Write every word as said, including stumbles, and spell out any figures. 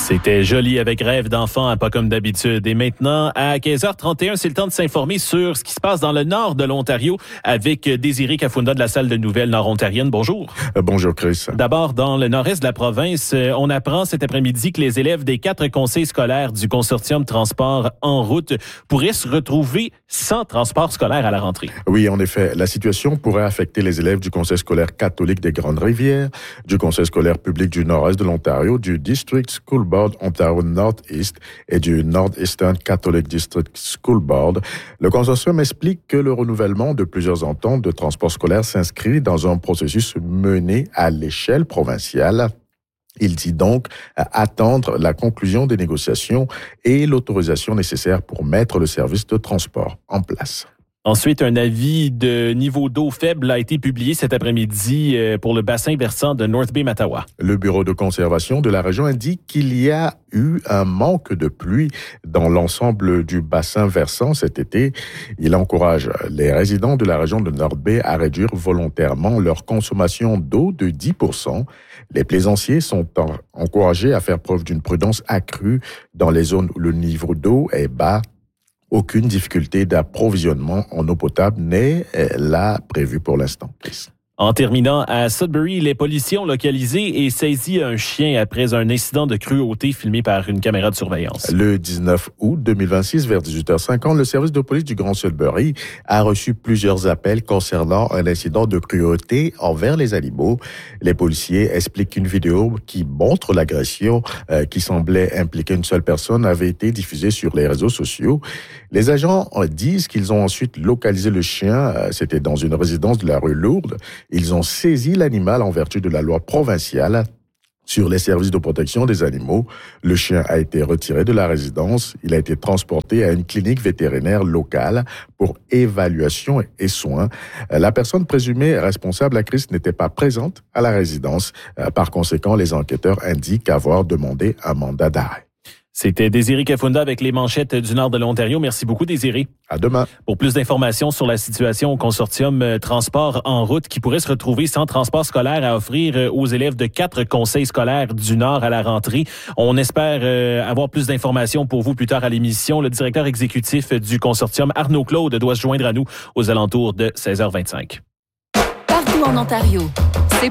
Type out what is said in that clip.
C'était joli avec Rêve d'enfant, pas comme d'habitude. Et maintenant, à quinze heures trente et un, c'est le temps de s'informer sur ce qui se passe dans le nord de l'Ontario avec Désiré Kafunda de la salle de nouvelles nord-ontarienne. Bonjour. Euh, bonjour, Chris. D'abord, dans le nord-est de la province, on apprend cet après-midi que les élèves des quatre conseils scolaires du consortium Transport en route pourraient se retrouver sans transport scolaire à la rentrée. Oui, en effet, la situation pourrait affecter les élèves du conseil scolaire catholique des Grandes-Rivières, du conseil scolaire public du nord-est de l'Ontario, du District School Board Ontario North-East et du Northeastern Catholic District School Board. Le consortium explique que le renouvellement de plusieurs ententes de transport scolaire s'inscrit dans un processus mené à l'échelle provinciale. Il dit donc attendre la conclusion des négociations et l'autorisation nécessaire pour mettre le service de transport en place. Ensuite, un avis de niveau d'eau faible a été publié cet après-midi pour le bassin versant de North Bay-Mattawa. Le bureau de conservation de la région indique qu'il y a eu un manque de pluie dans l'ensemble du bassin versant cet été. Il encourage les résidents de la région de North Bay à réduire volontairement leur consommation d'eau de dix pour cent. Les plaisanciers sont encouragés à faire preuve d'une prudence accrue dans les zones où le niveau d'eau est bas. Aucune difficulté d'approvisionnement en eau potable n'est là prévue pour l'instant. En terminant, à Sudbury, les policiers ont localisé et saisi un chien après un incident de cruauté filmé par une caméra de surveillance. Le dix-neuf août deux mille vingt-six, vers dix-huit heures cinquante, le service de police du Grand Sudbury a reçu plusieurs appels concernant un incident de cruauté envers les animaux. Les policiers expliquent qu'une vidéo qui montre l'agression euh, qui semblait impliquer une seule personne avait été diffusée sur les réseaux sociaux. Les agents disent qu'ils ont ensuite localisé le chien. Euh, c'était dans une résidence de la rue Lourdes. Ils ont saisi l'animal en vertu de la loi provinciale sur les services de protection des animaux. Le chien a été retiré de la résidence. Il a été transporté à une clinique vétérinaire locale pour évaluation et soins. La personne présumée responsable, la crise, n'était pas présente à la résidence. Par conséquent, les enquêteurs indiquent avoir demandé un mandat d'arrêt. C'était Désiré Kafunda avec les manchettes du nord de l'Ontario. Merci beaucoup, Désiré. À demain. Pour plus d'informations sur la situation au consortium Transport en route qui pourrait se retrouver sans transport scolaire à offrir aux élèves de quatre conseils scolaires du Nord à la rentrée, on espère avoir plus d'informations pour vous plus tard à l'émission. Le directeur exécutif du consortium, Arnaud Claude, doit se joindre à nous aux alentours de seize heures vingt-cinq. Partout en Ontario, c'est